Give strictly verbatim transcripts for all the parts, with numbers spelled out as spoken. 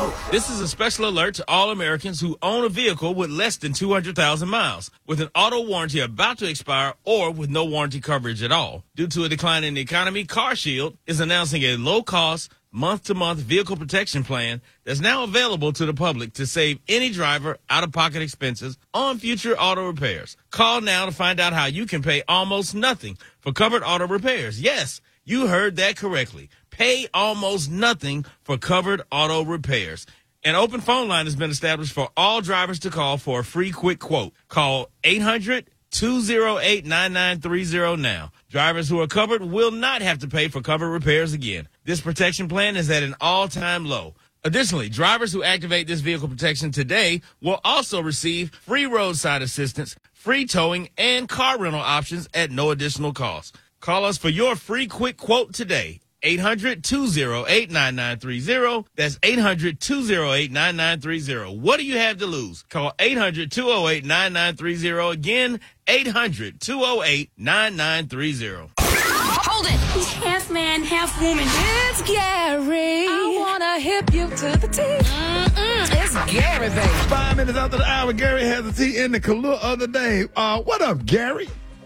go. This is a special alert to all Americans who own a vehicle with less than two hundred thousand miles, with an auto warranty about to expire or with no warranty coverage at all. Due to a decline in the economy, CarShield is announcing a low-cost, month-to-month vehicle protection plan that's now available to the public to save any driver out-of-pocket expenses on future auto repairs. Call now to find out how you can pay almost nothing for covered auto repairs. Yes, you heard that correctly. Pay almost nothing for covered auto repairs. An open phone line has been established for all drivers to call for a free quick quote. Call eight hundred, two oh eight, nine nine three oh now. Drivers who are covered will not have to pay for covered repairs again. This protection plan is at an all-time low. Additionally, drivers who activate this vehicle protection today will also receive free roadside assistance, free towing, and car rental options at no additional cost. Call us for your free quick quote today. eight hundred, two oh eight, nine nine three oh. That's eight hundred, two oh eight, nine nine three oh. What do you have to lose? Call eight hundred, two oh eight, nine nine three oh. Again, eight hundred, two oh eight, nine nine three oh. Hold it! He's half man, half woman. It's Gary. I wanna hip you to the T. Mm-mm, it's Gary, baby. Five minutes after the hour, Gary has a tea in the Kahlua of the day. Uh, what up, Gary?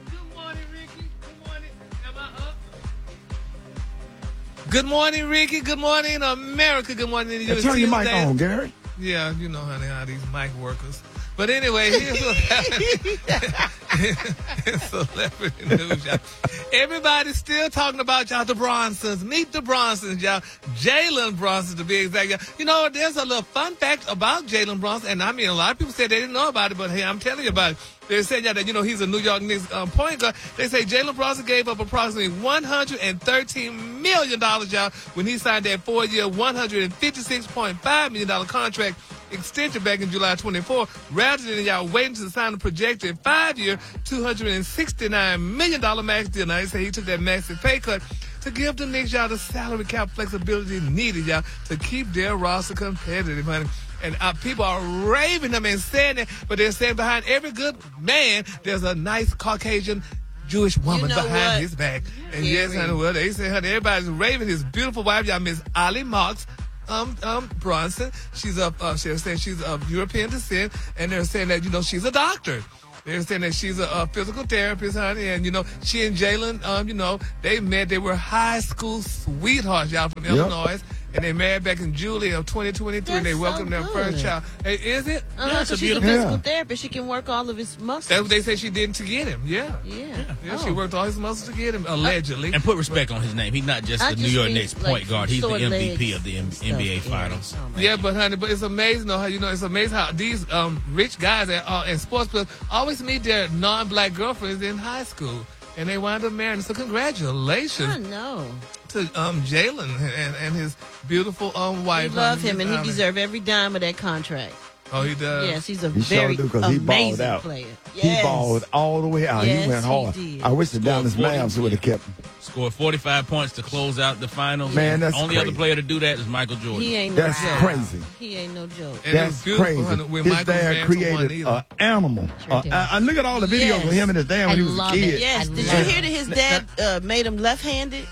Good morning, Ricky. Good morning, America. Good morning, Hey, turn your mic on, Gary. Yeah, you know, honey, how these mic workers. But anyway, here's what happened. Celebrity news, y'all. Everybody's still talking about y'all, the Bronsons. Meet the Bronsons, y'all. Jalen Bronson, to be exact. Y'all. You know, there's a little fun fact about Jalen Bronson, and I mean, a lot of people said they didn't know about it, but hey, I'm telling you about it. They said, yeah, that, you know, he's a New York Knicks um, point guard. They say Jalen Bronson gave up approximately one hundred thirteen million dollars, y'all, when he signed that four-year, one hundred fifty-six point five million dollars contract extension back in July twenty-fourth, rather than y'all waiting to sign a projected five-year, two hundred sixty-nine million dollars max deal. Now, they say he took that massive pay cut to give the Knicks, y'all, the salary cap flexibility needed, y'all, to keep their roster competitive, honey. And uh, people are raving them and saying it, but they're saying behind every good man, there's a nice Caucasian Jewish woman You know behind what? his back. And Gary. yes, honey, well, they say, honey, everybody's raving his beautiful wife, y'all, Miss Ali Marks. Um, um, Bronson. She's of, uh, they're saying she's of European descent, and they're saying that, you know, she's a doctor. They're saying that she's a, a physical therapist, honey, and, you know, she and Jalen, um, you know, they met, they were high school sweethearts, y'all, from Yep. Illinois, and they married back in July of twenty twenty-three, and they That's welcomed so their first good. child. Hey, is it? Uh-huh, Yeah, it's so a she's a beautiful- physical Yeah. therapist. She can work all of his muscles. That's what they say she did to get him, yeah. yeah. Yeah, Oh. she worked all his muscles to get him, allegedly. And put respect on his name. He's not just I the New just York mean, Knicks like, point guard. He's the short M V P legs of the M- stuff, N B A yeah. Finals. Oh, my Yeah, God. but honey, but it's amazing though how you know it's amazing how these um rich guys that are and sports players always meet their non-black girlfriends in high school, and they wind up marrying. So I congratulations know. to um Jalen and, and his beautiful um We wife. love honey. him, and he Um, deserves every dime of that contract. Oh, he does. Yes, he's a He sure very do, 'cause he balled amazing out. player. He Yes. balled all the way out. Yes, he went he hard. did. I wish the Dallas forty. Mavs would have kept him. Scored forty-five points to close out the finals. Man, that's Only crazy. other player to do that is Michael Jordan. He ain't no That's joke. crazy. He ain't no joke. And it was That's beautiful, crazy. honey, when His Michael dad ran for one created either. an animal. Sure Uh, did. I, I look at all the videos Yes. of him and his dad when I he was a love kid. it. Yes, I did love you it. hear that his dad uh, made him left-handed?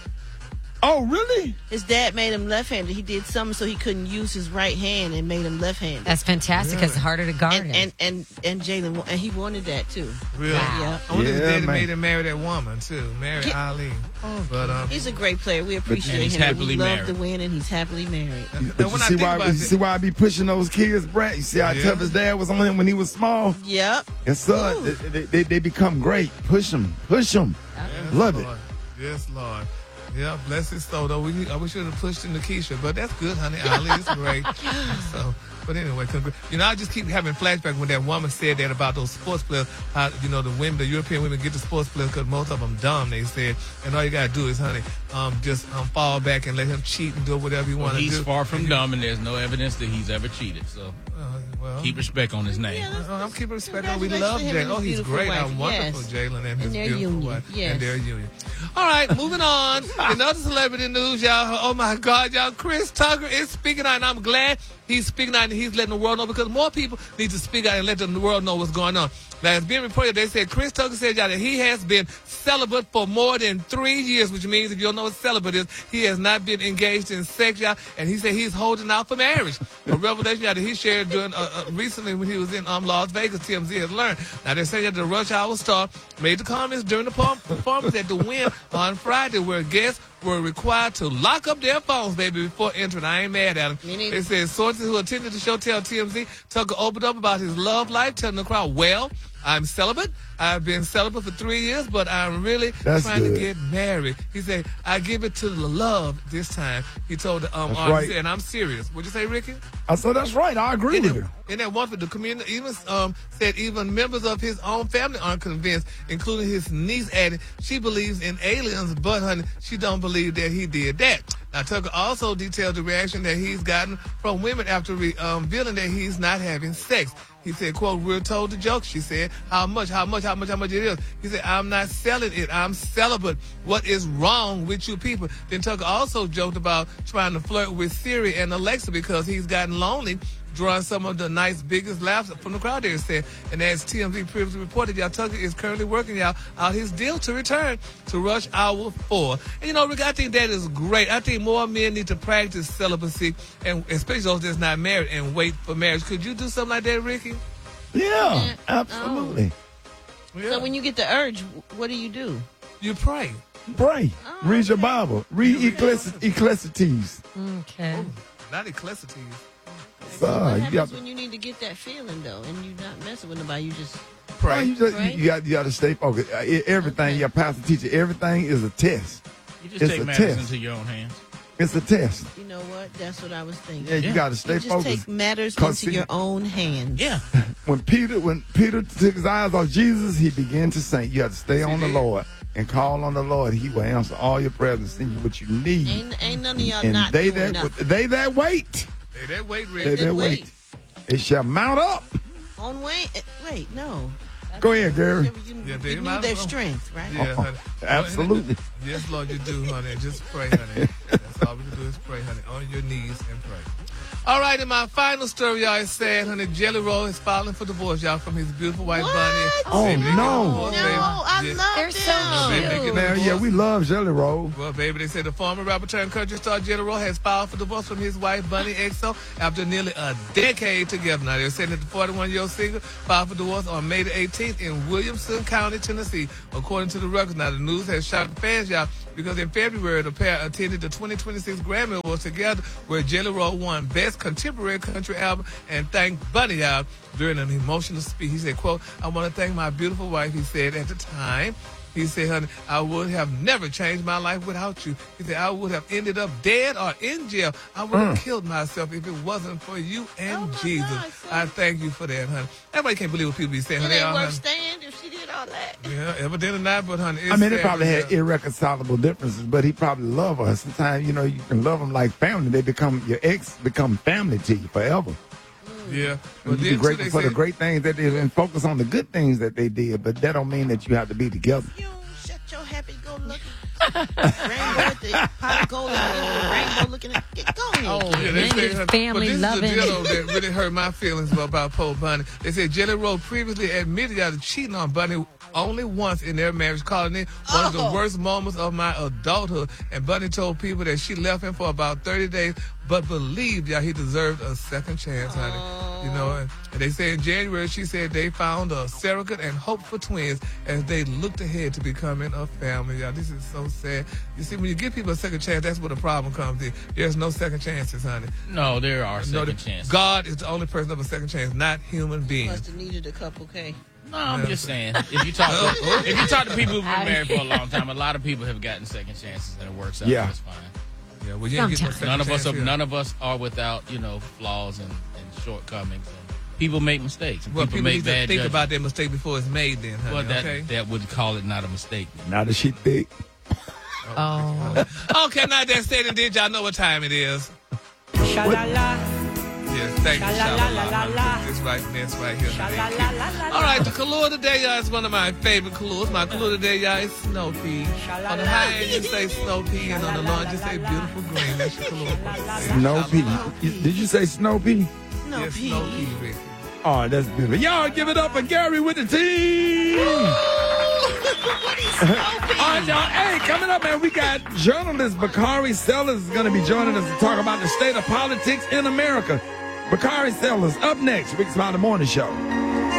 Oh, really? His dad made him left-handed. He did something so he couldn't use his right hand and made him left-handed. That's fantastic because it's harder to guard And him. and and and Jalen wa- and he wanted that too. Really? Yeah. I wonder if his Yeah, daddy man. made him marry that woman too, marry Yeah. Ali. But um, He's a great player. We appreciate And he's him. happily we love married. the win, and he's happily married. But now you when I see think why? about You it, see why I be pushing those kids, Brett? You see how Yeah. tough his dad was on him when he was small. Yep. And son, Ooh. they, they, they become great. Push them, push them. Yes, Love it. Lord. Yes, Lord. Yeah, bless his soul. Though we, I wish we should have pushed him to Keisha, but that's good, honey. Ali is great. So, but anyway, congr- you know, I just keep having flashbacks when that woman said that about those sports players. How you know the women, the European women, get the sports players because most of them dumb. They said, and all you gotta do is, honey, um, just um, fall back and let him cheat and do whatever you Well, want to do. he's far from dumb, and there's no evidence that he's ever cheated. So Uh, well, keep respect on his name. Uh, I'm keeping respect. Oh, we Congratulations love to him Jalen. and Oh, his he's beautiful great. wife. How wonderful, Yes. Jalen, and his their beautiful union. wife Yes. and their union. All right, moving on. Another celebrity news, y'all. Oh my God, y'all. Chris Tucker is speaking out, and I'm glad he's speaking out. honey, he's letting the world know because more people need to speak out and let the world know what's going on. Now, it's been reported, they said, Chris Tucker said, y'all, that he has been celibate for more than three years, which means if you don't know what celibate is, he has not been engaged in sex, y'all, and he said he's holding out for marriage. A revelation, y'all, that he shared during, uh, uh, recently when he was in um, Las Vegas, T M Z has learned. Now, they're saying that the Rush Hour star made the comments during the performance at the Wynn on Friday where guests were required to lock up their phones, baby, before entering. I ain't mad at him. They said sources who attended the show tell T M Z Tucker opened up about his love life, telling the crowd, well, I'm celibate. I've been celibate for three years, but I'm really That's trying good. to get married. He said, I give it to the love this time. He told the um, That's artist, right. he said, and I'm serious. What'd you say, Ricky? I said, that's right. I agree In with that, you. in that one, the community even um, said even members of his own family aren't convinced, including his niece added she believes in aliens, but honey, she don't believe that he did that. Now, Tucker also detailed the reaction that he's gotten from women after re- um, revealing that he's not having sex. He said, quote, we're told the joke, she said. How much, how much, how much, how much it is? He said, I'm not selling it. I'm celibate. What is wrong with you people? Then Tucker also joked about trying to flirt with Siri and Alexa because he's gotten lonely, drawing some of the night's biggest laughs from the crowd there, said. And as T M Z previously reported, y'all, Tucker is currently working y'all out his deal to return to Rush Hour four. And, you know, Rick, I think that is great. I think more men need to practice celibacy, and especially those that's not married, and wait for marriage. Could you do something like that, Ricky? Yeah, Yeah. absolutely. Yeah. So when you get the urge, what do you do? You pray. Pray. Oh, Read your okay. Bible. Read Ecclesi- Ecclesiastes. Okay. Not Ecclesiastes. So, what you happens got when you need to get that feeling, though, and you're not messing with nobody? You just... Pray. Well, you, just, Right? you, got, you got to stay focused. Uh, e- everything, Okay. your pastor teacher, everything is a test. You just It's take a matters test. into your own hands. It's a test. You know what? That's what I was thinking. Yeah, you Yeah. got to stay You just focused. take matters 'Cause into see- your own hands. Yeah. When Peter, when Peter took his eyes off Jesus, he began to sing. You have to stay on the did. Lord and call on the Lord. He will answer all your prayers and send you what you need. Ain't, ain't none of y'all And not they doing that nothing. they that wait, Hey, that wait, Rick. they that wait. wait, it shall mount up. On way? eh, Wait, no. Go ahead, Gary. You, you, Yeah, you they knew might their as well. strength, right? Yeah, honey. Absolutely. Yes, Lord, you do, honey. Just pray, honey. That's all we can do is pray, honey. On your knees and pray. All right, and my final story, y'all, is sad, honey. Jelly Roll is filing for divorce, y'all, from his beautiful wife, What? Bunny. Oh, Baby, they no. got divorced, No, baby. I Yeah. love They're so them. Baby, they get Man, yeah, divorced. we love Jelly Roll. Well, baby, they said the former rapper turned country star Jelly Roll has filed for divorce from his wife, Bunny X O, after nearly a decade together. Now, they're saying that the forty-one-year-old singer filed for divorce on May the eighteenth in Williamson County, Tennessee, according to the records. Now, the news has shocked the fans, y'all, because in February, the pair attended the twenty twenty-six Grammy Awards together, where Jelly Roll won Best Contemporary Country Album and thanked Bunny, y'all, during an emotional speech. He said, quote, I want to thank my beautiful wife, he said at the time. He said, honey, I would have never changed my life without you. He said, I would have ended up dead or in jail. I would have killed myself if it wasn't for you and Oh, my Jesus. God, son. I thank you for that, honey. Everybody can't believe what people be saying. It honey. They ain't all, worth honey. staying if she did all that. Yeah, evidently not, but honey, it's I mean, they sad, probably but, had yeah. irreconcilable differences, but he probably loved her. Sometimes, you know, you can love them like family. They become, your ex become family to you forever. Yeah, And but you be then too, grateful they for the said, great things that they did and focus on the good things that they did, but that don't mean that you have to be together. You don't shut your happy-go-lucky rainbow with the pot of gold and the rainbow looking at. Get going. Oh, Yeah, they man, say, his honey, family but this loving. is the deal though, that really hurt my feelings about, about Poe Bunny. They said Jelly Roll previously admitted y'all to cheating on Bunny only once in their marriage, calling it one of the Oh. worst moments of my adulthood. And Bunny told people that she left him for about thirty days, but believed y'all he deserved a second chance, honey. You know, and, and they say in January she said they found a surrogate and hope for twins as they looked ahead to becoming a family. Y'all, this is so sad. You see, when you give people a second chance, that's where the problem comes in. There's no second chances, honey. No, there are No, second the- chances. God is the only person of a second chance, not human beings. Must have needed a couple K. No, I'm just saying. If you talk, to, if you talk to people who've been married for a long time, a lot of people have gotten second chances and it works out Yeah. just fine. Yeah, well, you ain't getting no Sometimes. second None of us chance are. here. None of us are without, you know, flaws and, and shortcomings. And people make mistakes. And Well, people, people make need to bad think judgments. about their mistake before it's made then, honey, Well, that okay? that would call it not a mistake. Now that she thick. Oh, Okay, now that said and did, y'all know what time it is. Yes, thank you, Sha-la-la. This right, that's right here. honey. All right, the clue of the day, y'all, is one of my favorite clues. My clue of the day, y'all, is snow pea. On the high end, you say snow pea, and on the low end, you say beautiful green. That's your clue. Snow pea. You- Did you say snow pea? Snow Yes, Pea. Snow Pea, Ricky. Oh, that's beautiful. Y'all give it up for Gary with the team. What is Snow Pea? All right, y'all. Hey, coming up, man, we got journalist Bakari Sellers is going to be joining us to talk about the state of politics in America. Bakari Sellers up next. Rick Smiley Morning Show.